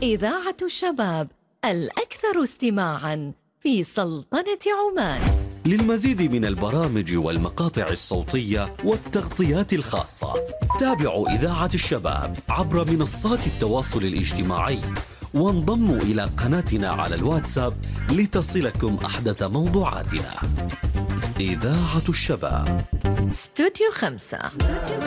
إذاعة الشباب الأكثر استماعاً في سلطنة عمان. للمزيد من البرامج والمقاطع الصوتية والتغطيات الخاصة تابعوا إذاعة الشباب عبر منصات التواصل الاجتماعي، وانضموا إلى قناتنا على الواتساب لتصلكم أحدث موضوعاتنا. إذاعة الشباب، استوديو 5.